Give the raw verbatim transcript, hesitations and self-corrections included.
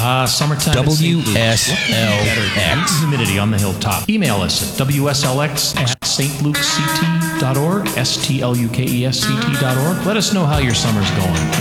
Ah, summertime. W S L X. Humidity on the hilltop. Email us at W S L X at S T Luke C T dot org, S T L U K E S C T dot org. Let us know how your summer's going.